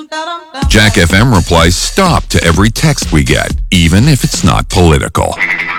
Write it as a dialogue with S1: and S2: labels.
S1: Jack FM replies stop to every text we get, even if it's not political.